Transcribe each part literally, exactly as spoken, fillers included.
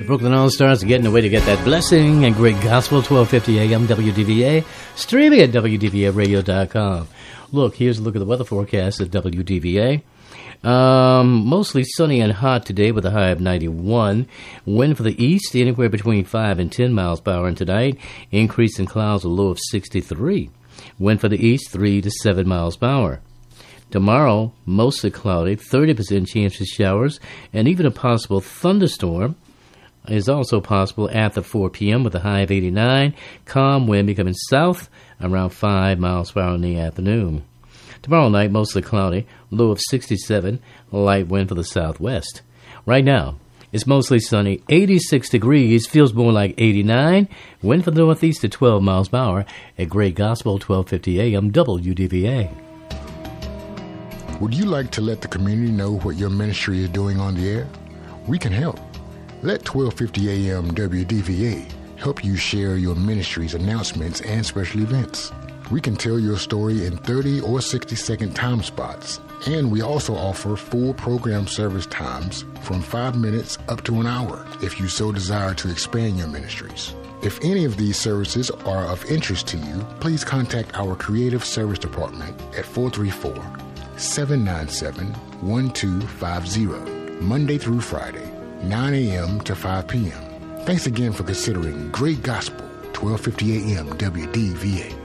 Brooklyn All-Stars are getting away to get that blessing and great gospel, twelve fifty a.m. W D V A, streaming at W D V A radio dot com. Look, here's a look at the weather forecast at W D V A. Um, mostly sunny and hot today with a high of ninety-one. Wind for the east anywhere between five and ten miles per hour. And tonight, increase in clouds, a low of sixty-three. Wind for the east, three to seven miles per hour. Tomorrow, mostly cloudy, thirty percent chance for showers, and even a possible thunderstorm is also possible after four p.m. with a high of eighty-nine. Calm wind becoming south around five miles per hour in the afternoon. Tomorrow night, mostly cloudy, low of sixty-seven, light wind for the southwest. Right now, it's mostly sunny, eighty-six degrees, feels more like eighty-nine. Wind for the northeast at twelve miles per hour at Great Gospel, twelve fifty a.m. W D V A. Would you like to let the community know what your ministry is doing on the air? We can help. Let twelve fifty a.m. W D V A help you share your ministry's announcements and special events. We can tell your story in thirty or sixty second time spots, and we also offer full program service times from five minutes up to an hour if you so desire to expand your ministries. If any of these services are of interest to you, please contact our Creative Service Department at four three four, seven nine seven, one two five zero, Monday through Friday, nine a.m. to five p.m. Thanks again for considering Great Gospel, twelve fifty a.m. W D V A.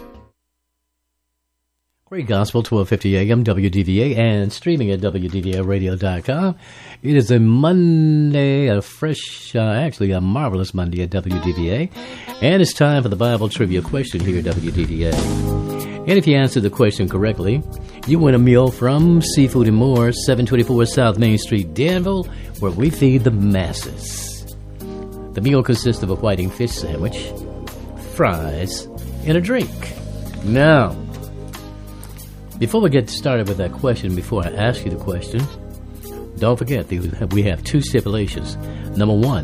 Great Gospel, twelve fifty a.m. W D V A, and streaming at W D V A radio dot com. It is a Monday, a fresh, uh, actually a marvelous Monday at W D V A, and it's time for the Bible trivia question here at W D V A. And if you answer the question correctly, you win a meal from Seafood and More, seven twenty-four South Main Street, Danville, where we feed the masses. The meal consists of a whiting fish sandwich, fries, and a drink. Now, before we get started with that question, before I ask you the question, don't forget that we have two stipulations. Number one,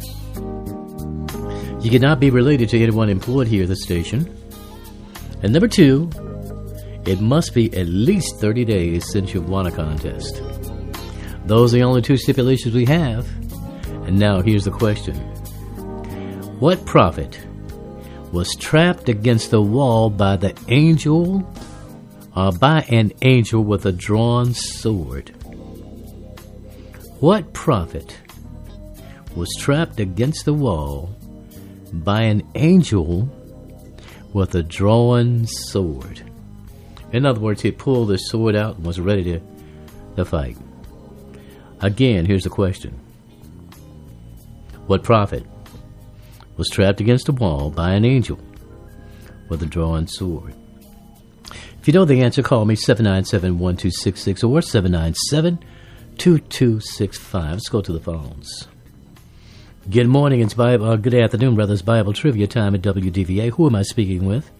you cannot be related to anyone employed here at the station. And number two, it must be at least thirty days since you've won a contest. Those are the only two stipulations we have. And now here's the question. What prophet was trapped against the wall by the angel Uh, by an angel with a drawn sword? What prophet was trapped against the wall by an angel with a drawn sword? In other words, he pulled his sword out and was ready to, to fight. Again, here's the question. What prophet was trapped against the wall by an angel with a drawn sword? If you know the answer, call me seven nine seven, one two six six or seven nine seven, two two six five. Let's go to the phones. Good morning. It's Bible, uh, good afternoon, brothers. Bible trivia time at W D V A. Who am I speaking with?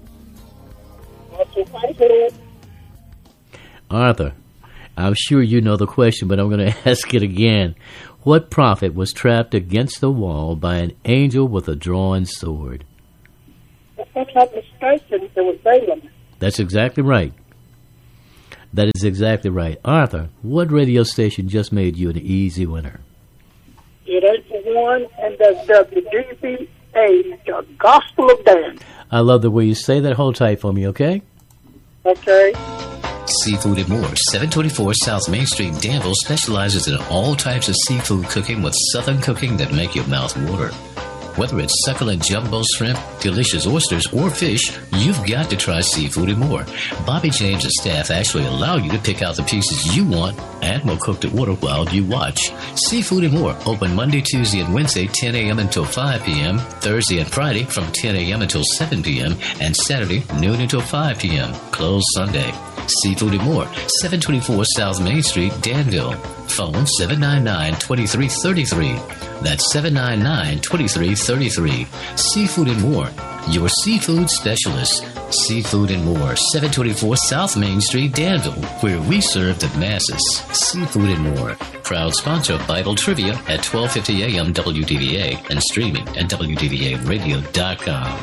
Arthur. I'm sure you know the question, but I'm going to ask it again. What prophet was trapped against the wall by an angel with a drawn sword? That's not mistaken. It was Balaam. That's exactly right. That is exactly right. Arthur, what radio station just made you an easy winner? It eight one and the W D V A, the Gospel of Dan. I love the way you say that. Hold tight for me, okay? Okay. Seafood and More, seven twenty-four South Main Street, Danville, specializes in all types of seafood cooking with southern cooking that make your mouth water. Whether it's succulent jumbo shrimp, delicious oysters, or fish, you've got to try Seafood and More. Bobby James and staff actually allow you to pick out the pieces you want and will cook to order while you watch. Seafood and More, open Monday, Tuesday, and Wednesday, ten a.m. until five p.m., Thursday and Friday from ten a.m. until seven p.m., and Saturday, noon until five p.m., closed Sunday. Seafood and More, seven twenty-four South Main Street, Danville. Phone seven nine nine, two three three three. That's seven nine nine, two three three three. Seafood and More, your seafood specialist. Seafood and More, seven twenty-four South Main Street, Danville, where we serve the masses. Seafood and More, proud sponsor of Bible Trivia at twelve fifty a.m. W D V A and streaming at W D V A radio dot com.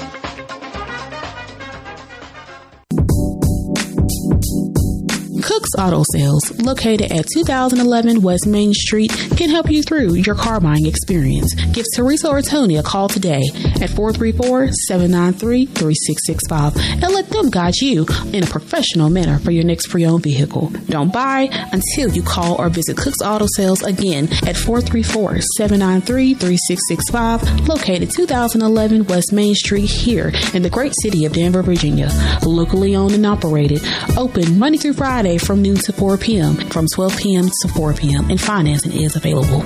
Cooks Auto Sales, located at two thousand eleven West Main Street, can help you through your car buying experience. Give Teresa or Tony a call today at four three four, seven nine three, three six six five and let them guide you in a professional manner for your next pre-owned vehicle. Don't buy until you call or visit Cook's Auto Sales again at four three four, seven nine three, three six six five, located two thousand eleven West Main Street here in the great city of Danvers, Virginia. Locally owned and operated. Open Monday through Friday from noon to four p.m., from twelve p.m. to four p.m., and financing is available.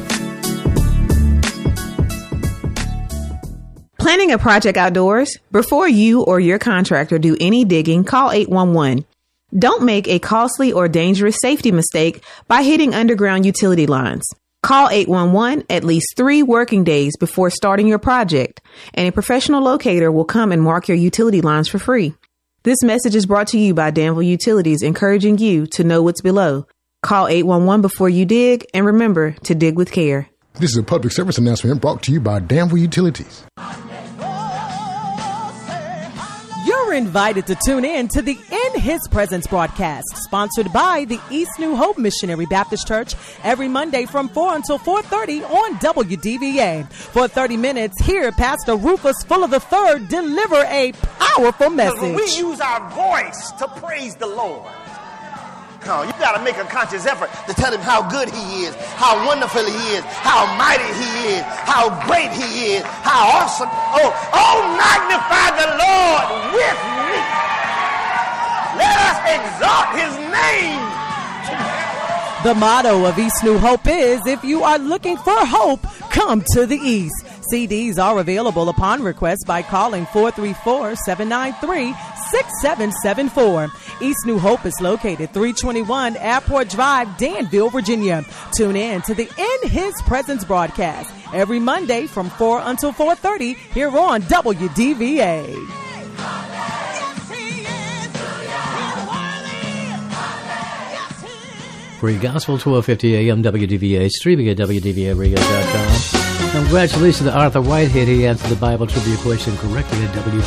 Planning a project outdoors? Before you or your contractor do any digging, call eight one one. Don't make a costly or dangerous safety mistake by hitting underground utility lines. Call eight one one at least three working days before starting your project, and a professional locator will come and mark your utility lines for free. This message is brought to you by Danville Utilities, encouraging you to know what's below. Call eight one one before you dig, and remember to dig with care. This is a public service announcement brought to you by Danville Utilities. You're invited to tune in to the In His Presence broadcast, sponsored by the East New Hope Missionary Baptist Church, every Monday from four until four thirty on W D V A. For thirty minutes, hear Pastor Rufus Fuller the third deliver a powerful message. When we use our voice to praise the Lord, oh, you got to make a conscious effort to tell him how good he is, how wonderful he is, how mighty he is, how great he is, how awesome. Oh, oh, magnify the Lord with me. Let us exalt his name. The motto of East New Hope is, if you are looking for hope, come to the East. C Ds are available upon request by calling four three four, seven nine three, six seven seven four. East New Hope is located three twenty-one Airport Drive, Danville, Virginia. Tune in to the In His Presence broadcast every Monday from four until four thirty here on W D V A. Free Gospel, twelve fifty A M W D V A, streaming at W D V A radio dot com. Congratulations to Arthur Whitehead. He answered the Bible trivia question correctly at W D V A.